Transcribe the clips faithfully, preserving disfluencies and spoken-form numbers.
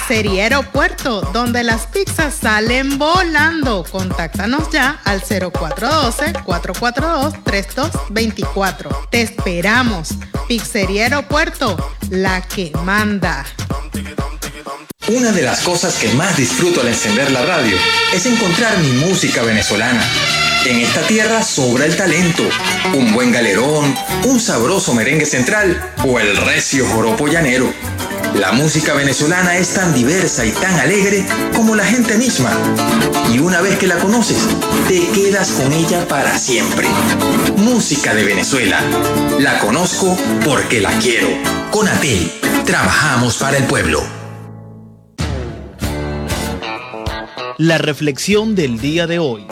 Pizzería Aeropuerto, donde las pizzas salen volando. Contáctanos ya al cero cuatro uno dos, cuatro cuatro dos, tres dos dos cuatro. Te esperamos. Pizzería Aeropuerto, la que manda. Una de las cosas que más disfruto al encender la radio es encontrar mi música venezolana. En esta tierra sobra el talento, un buen galerón, un sabroso merengue central o el recio joropo llanero. La música venezolana es tan diversa y tan alegre como la gente misma. Y una vez que la conoces, te quedas con ella para siempre. Música de Venezuela. La conozco porque la quiero. Conatel, trabajamos para el pueblo. La reflexión del día de hoy.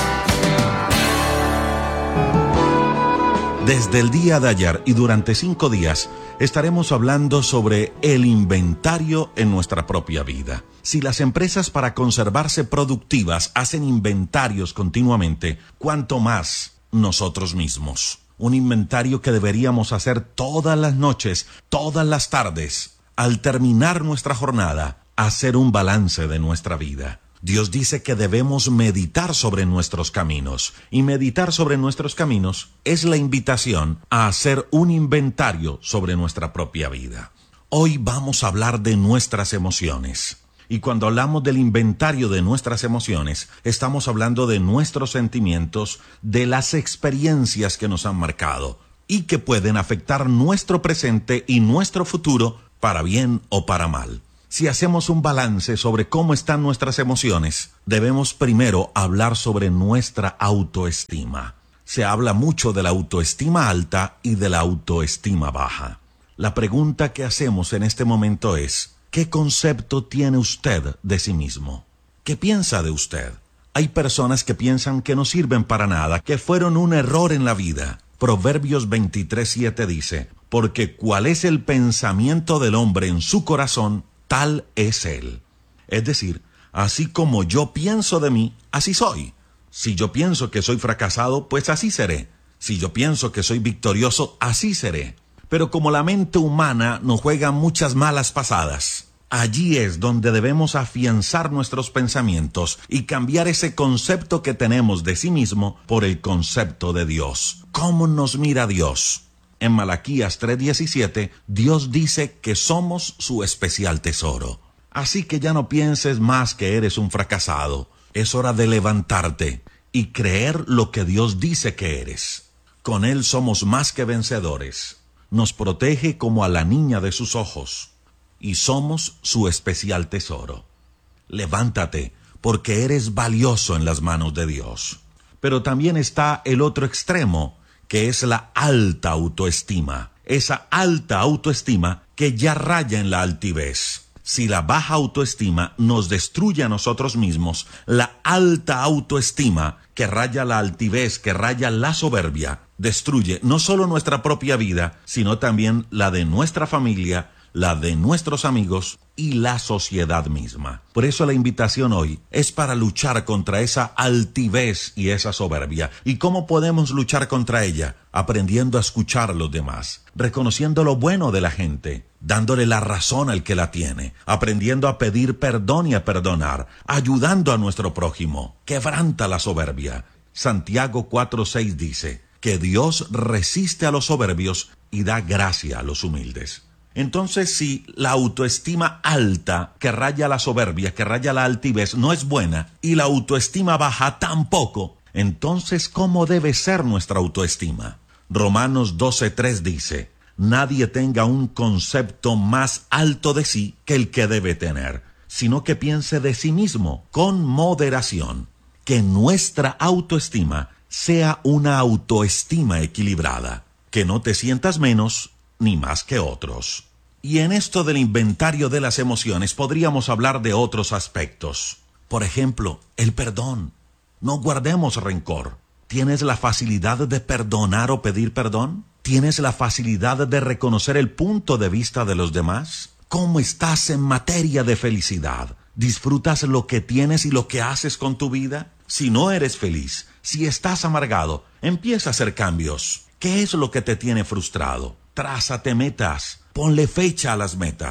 Desde el día de ayer y durante cinco días estaremos hablando sobre el inventario en nuestra propia vida. Si las empresas para conservarse productivas hacen inventarios continuamente, ¿cuánto más nosotros mismos? Un inventario que deberíamos hacer todas las noches, todas las tardes, al terminar nuestra jornada, hacer un balance de nuestra vida. Dios dice que debemos meditar sobre nuestros caminos, y meditar sobre nuestros caminos es la invitación a hacer un inventario sobre nuestra propia vida. Hoy vamos a hablar de nuestras emociones. Y cuando hablamos del inventario de nuestras emociones, estamos hablando de nuestros sentimientos, de las experiencias que nos han marcado y que pueden afectar nuestro presente y nuestro futuro para bien o para mal. Si hacemos un balance sobre cómo están nuestras emociones, debemos primero hablar sobre nuestra autoestima. Se habla mucho de la autoestima alta y de la autoestima baja. La pregunta que hacemos en este momento es, ¿qué concepto tiene usted de sí mismo? ¿Qué piensa de usted? Hay personas que piensan que no sirven para nada, que fueron un error en la vida. Proverbios veintitrés siete dice, porque cuál es el pensamiento del hombre en su corazón, tal es él. Es decir, así como yo pienso de mí, así soy. Si yo pienso que soy fracasado, pues así seré. Si yo pienso que soy victorioso, así seré. Pero como la mente humana nos juega muchas malas pasadas, allí es donde debemos afianzar nuestros pensamientos y cambiar ese concepto que tenemos de sí mismo por el concepto de Dios. ¿Cómo nos mira Dios? En Malaquías tres diecisiete, Dios dice que somos su especial tesoro. Así que ya no pienses más que eres un fracasado. Es hora de levantarte y creer lo que Dios dice que eres. Con Él somos más que vencedores. Nos protege como a la niña de sus ojos. Y somos su especial tesoro. Levántate, porque eres valioso en las manos de Dios. Pero también está el otro extremo, que es la alta autoestima. Esa alta autoestima que ya raya en la altivez. Si la baja autoestima nos destruye a nosotros mismos, la alta autoestima que raya la altivez, que raya la soberbia, destruye no solo nuestra propia vida, sino también la de nuestra familia, la de nuestros amigos y la sociedad misma. Por eso la invitación hoy es para luchar contra esa altivez y esa soberbia. ¿Y cómo podemos luchar contra ella? Aprendiendo a escuchar a los demás, reconociendo lo bueno de la gente, dándole la razón al que la tiene, aprendiendo a pedir perdón y a perdonar, ayudando a nuestro prójimo. Quebranta la soberbia. Santiago cuatro seis dice que Dios resiste a los soberbios y da gracia a los humildes. Entonces, si la autoestima alta, que raya la soberbia, que raya la altivez, no es buena, y la autoestima baja tampoco, entonces, ¿cómo debe ser nuestra autoestima? Romanos doce tres dice, nadie tenga un concepto más alto de sí que el que debe tener, sino que piense de sí mismo con moderación. Que nuestra autoestima sea una autoestima equilibrada, que no te sientas menos ni más que otros. Y en esto del inventario de las emociones podríamos hablar de otros aspectos. Por ejemplo, el perdón. No guardemos rencor. ¿Tienes la facilidad de perdonar o pedir perdón? ¿Tienes la facilidad de reconocer el punto de vista de los demás? ¿Cómo estás en materia de felicidad? ¿Disfrutas lo que tienes y lo que haces con tu vida? Si no eres feliz, si estás amargado, empieza a hacer cambios. ¿Qué es lo que te tiene frustrado? Trázate metas, ponle fecha a las metas.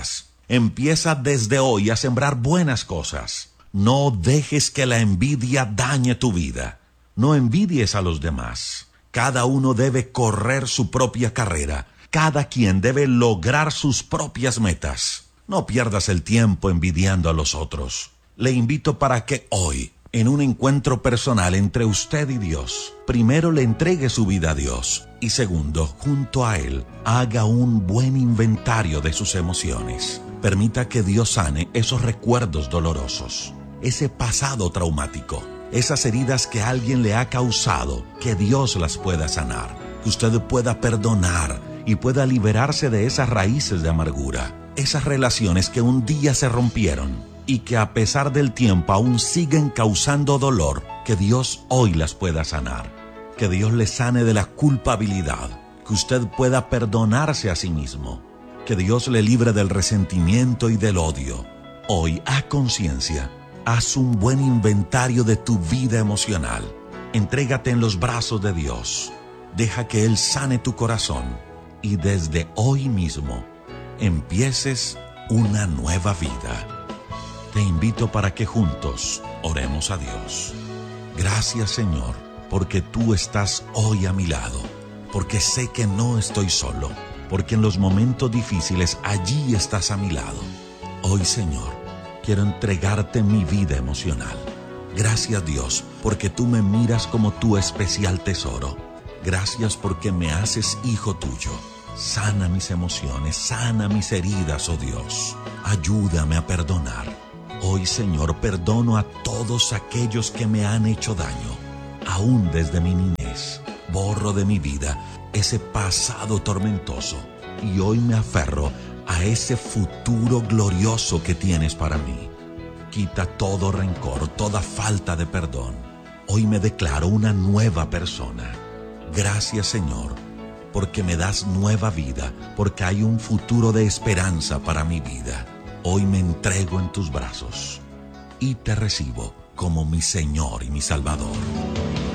Empieza desde hoy a sembrar buenas cosas. No dejes que la envidia dañe tu vida. No envidies a los demás. Cada uno debe correr su propia carrera. Cada quien debe lograr sus propias metas. No pierdas el tiempo envidiando a los otros. Le invito para que hoy, en un encuentro personal entre usted y Dios, primero le entregue su vida a Dios y segundo, junto a Él, haga un buen inventario de sus emociones. Permita que Dios sane esos recuerdos dolorosos, ese pasado traumático, esas heridas que alguien le ha causado, que Dios las pueda sanar, que usted pueda perdonar y pueda liberarse de esas raíces de amargura, esas relaciones que un día se rompieron y que a pesar del tiempo aún siguen causando dolor, que Dios hoy las pueda sanar, que Dios le sane de la culpabilidad, que usted pueda perdonarse a sí mismo, que Dios le libre del resentimiento y del odio. Hoy, a conciencia, haz un buen inventario de tu vida emocional. Entrégate en los brazos de Dios. Deja que Él sane tu corazón y desde hoy mismo empieces una nueva vida. Te invito para que juntos oremos a Dios. Gracias, Señor, porque tú estás hoy a mi lado, porque sé que no estoy solo, porque en los momentos difíciles allí estás a mi lado. Hoy, Señor, quiero entregarte mi vida emocional. Gracias, Dios, porque tú me miras como tu especial tesoro. Gracias porque me haces hijo tuyo. Sana mis emociones, sana mis heridas, oh Dios. Ayúdame a perdonar. Hoy, Señor, perdono a todos aquellos que me han hecho daño, aún desde mi niñez. Borro de mi vida ese pasado tormentoso y hoy me aferro a ese futuro glorioso que tienes para mí. Quita todo rencor, toda falta de perdón. Hoy me declaro una nueva persona. Gracias, Señor, porque me das nueva vida, porque hay un futuro de esperanza para mi vida. Hoy me entrego en tus brazos y te recibo como mi Señor y mi Salvador.